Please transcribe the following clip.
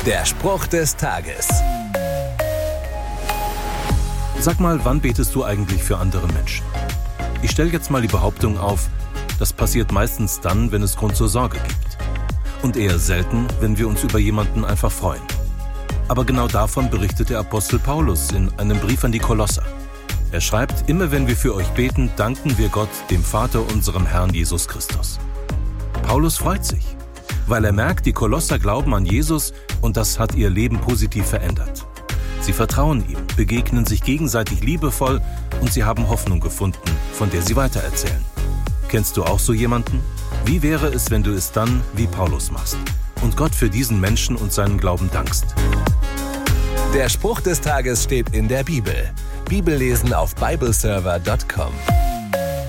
Der Spruch des Tages. Sag mal, wann betest du eigentlich für andere Menschen? Ich stelle jetzt mal die Behauptung auf, das passiert meistens dann, wenn es Grund zur Sorge gibt. Und eher selten, wenn wir uns über jemanden einfach freuen. Aber genau davon berichtet der Apostel Paulus in einem Brief an die Kolosser. Er schreibt, immer wenn wir für euch beten, danken wir Gott, dem Vater unserem Herrn Jesus Christus. Paulus freut sich, weil er merkt, die Kolosser glauben an Jesus und das hat ihr Leben positiv verändert. Sie vertrauen ihm, begegnen sich gegenseitig liebevoll und sie haben Hoffnung gefunden, von der sie weitererzählen. Kennst du auch so jemanden? Wie wäre es, wenn du es dann wie Paulus machst und Gott für diesen Menschen und seinen Glauben dankst? Der Spruch des Tages steht in der Bibel. Bibellesen auf bibleserver.com.